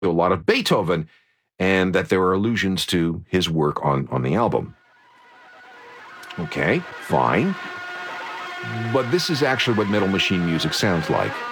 a lot of Beethoven, and that there are allusions to his work on the album. Okay, fine. But this is actually what Metal Machine music sounds like.